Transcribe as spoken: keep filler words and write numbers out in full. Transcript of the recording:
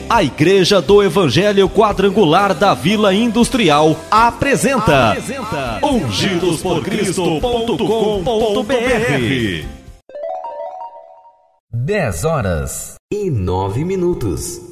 A Igreja do Evangelho Quadrangular da Vila Industrial apresenta, apresenta ungidos por cristo ponto com ponto b r. dez horas e nove minutos.